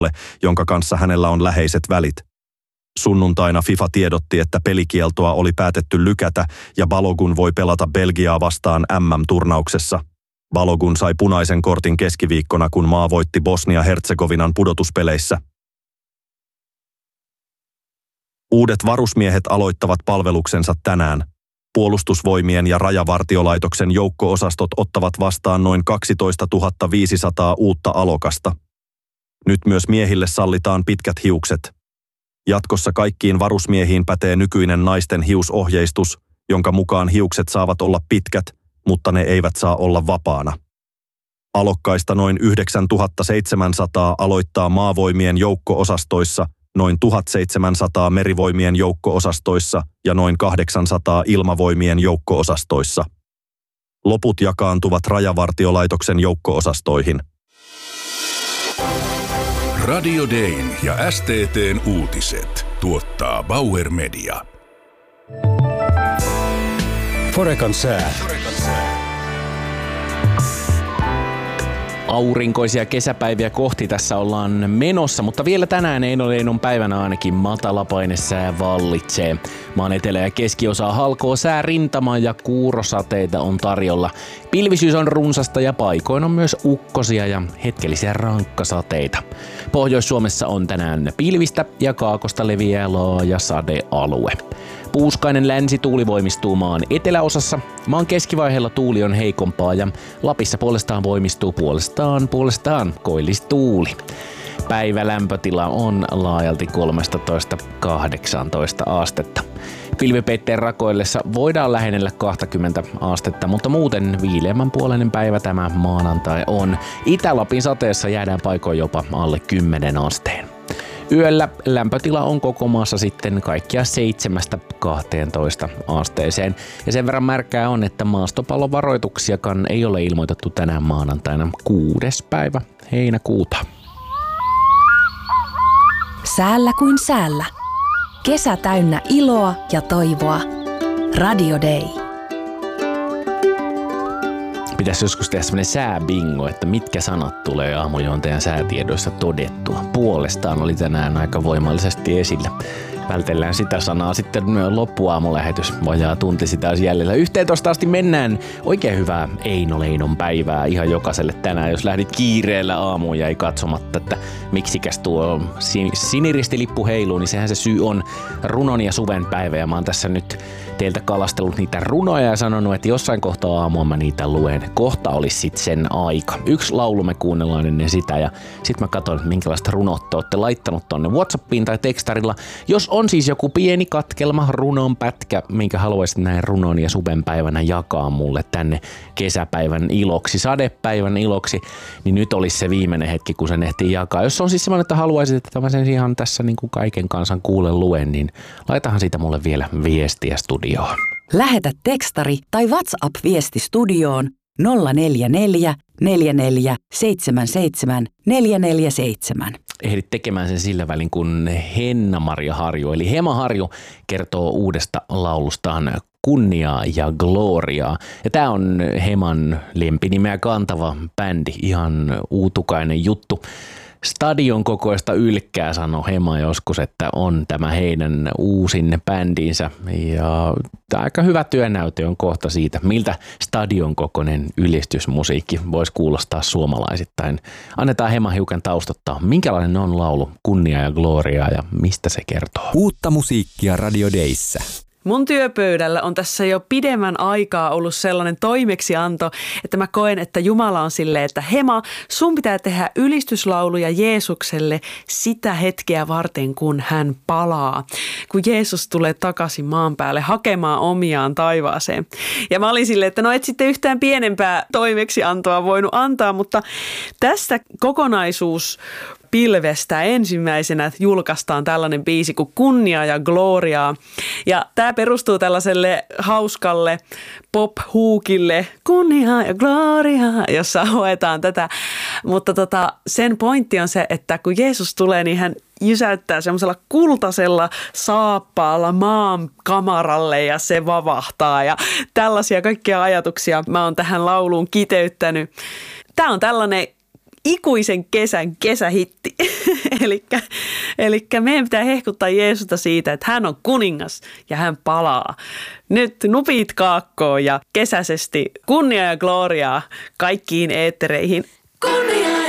jonka kanssa hänellä on läheiset välit. Sunnuntaina FIFA tiedotti, että pelikieltoa oli päätetty lykätä ja Balogun voi pelata Belgiaa vastaan MM-turnauksessa. Balogun sai punaisen kortin keskiviikkona, kun maa voitti Bosnia-Herzegovinan pudotuspeleissä. Uudet varusmiehet aloittavat palveluksensa tänään. Puolustusvoimien ja rajavartiolaitoksen joukko-osastot ottavat vastaan noin 12 500 uutta alokasta. Nyt myös miehille sallitaan pitkät hiukset. Jatkossa kaikkiin varusmiehiin pätee nykyinen naisten hiusohjeistus, jonka mukaan hiukset saavat olla pitkät, mutta ne eivät saa olla vapaana. Alokkaista noin 9700 aloittaa maavoimien joukko-osastoissa, noin 1700 merivoimien joukko-osastoissa ja noin 800 ilmavoimien joukko-osastoissa. Loput jakaantuvat rajavartiolaitoksen joukko-osastoihin. Radio Dayn ja STT:n uutiset tuottaa Bauer Media. Forecan sää. Aurinkoisia kesäpäiviä kohti tässä ollaan menossa, mutta vielä tänään Eino-Leinon päivänä ainakin matalapainesää vallitsee. Maan etelä- ja keskiosaa halkoo säärintama ja kuurosateita on tarjolla. Pilvisyys on runsasta ja paikoin on myös ukkosia ja hetkellisiä rankkasateita. Pohjois-Suomessa on tänään pilvistä ja kaakosta leviää laaja sadealue. Puuskainen länsituuli voimistuu maan eteläosassa, maan keskivaiheella tuuli on heikompaa ja Lapissa puolestaan voimistuu puolestaan koillistuuli. Päivälämpötila on laajalti 13–18 astetta. Pilvipeitteen rakoillessa voidaan lähennellä 20 astetta, mutta muuten viileämmän puoleinen päivä tämä maanantai on. Itä-Lapin sateessa jäädään paikoin jopa alle 10 asteen. Yöllä lämpötila on koko maassa sitten kaikkia 7–12 asteeseen. Ja sen verran märkää on, että maastopallovaroituksiakaan ei ole ilmoitettu tänään maanantaina 6. päivä heinäkuuta. Säällä kuin säällä. Kesä täynnä iloa ja toivoa. Radio Day. Pitäisi joskus tehdä semmoinen sääbingo, että mitkä sanat tulee aamujuontajan säätiedoissa todettua. Puolestaan oli tänään aika voimallisesti esillä. Vältellään sitä sanaa sitten loppuaamulähetys. Vajaa tunti sitä olisi jäljellä. 11 asti mennään. Oikein hyvää Eino-Leinon päivää ihan jokaiselle tänään. Jos lähdit kiireellä aamuun ja ei katsomatta, että miksikäs tuo siniristilippu heiluu, niin sehän se syy on runon ja suven päivä. Ja mä oon tässä nyt teiltä kalastellut niitä runoja ja sanonut, että jossain kohtaa aamua mä niitä luen. Kohta olisi sitten sen aika. Yksi laulu me kuunnellaan ennen sitä ja sit mä katson, että minkälaista runot te olette laittanut tonne WhatsAppiin tai tekstarilla. Jos on siis joku pieni katkelma, runon pätkä, minkä haluaisit näin runon ja suven päivänä jakaa mulle tänne kesäpäivän iloksi, sadepäivän iloksi, niin nyt olisi se viimeinen hetki, kun sen ehtii jakaa. Jos on siis semmoinen, että haluaisit, että mä sen ihan tässä niin kuin kaiken kansan kuulen luen, niin laitahan siitä mulle vielä viestiä studioon. Lähetä tekstari tai WhatsApp-viesti studioon 044 44 77 447. Ehdit tekemään sen sillä välin, kun Henna-Maria Harju, eli Hema Harju, kertoo uudesta laulustaan Kunniaa ja Gloriaa. Ja tää on Heman lempinimeä kantava bändi, ihan uutukainen juttu. Stadion kokoista ylkkää, sanoi Hema joskus, että on tämä heidän uusin bändinsä. Ja aika hyvä työnäyte on kohta siitä, miltä stadion kokoinen ylistysmusiikki voisi kuulostaa suomalaisittain. Annetaan Hema hiukan taustottaa, minkälainen on laulu Kunnia ja Gloriaa ja mistä se kertoo. Uutta musiikkia Radio Dayssä. Mun työpöydällä on tässä jo pidemmän aikaa ollut sellainen toimeksianto, että mä koen, että Jumala on silleen, että Hema, sun pitää tehdä ylistyslauluja Jeesukselle sitä hetkeä varten, kun hän palaa. Kun Jeesus tulee takaisin maan päälle hakemaan omiaan taivaaseen. Ja mä olin silleen, että no et sitten yhtään pienempää toimeksiantoa voinut antaa, mutta tästä kokonaisuus pilvestä ensimmäisenä julkaistaan tällainen biisi kuin Kunnia ja Gloriaa. Ja tämä perustuu tällaiselle hauskalle pop-huukille Kunnia ja Gloriaa, jossa hoetaan tätä. Mutta sen pointti on se, että kun Jeesus tulee, niin hän jysäyttää semmoisella kultaisella saappaalla maan kamaralle ja se vavahtaa. Ja tällaisia kaikkia ajatuksia mä oon tähän lauluun kiteyttänyt. Tämä on tällainen ikuisen kesän kesähitti. Elikkä meidän pitää hehkuttaa Jeesusta siitä, että hän on kuningas ja hän palaa. Nyt nupit kaakkoon ja kesäisesti kunnia ja gloriaa kaikkiin eettereihin. Kun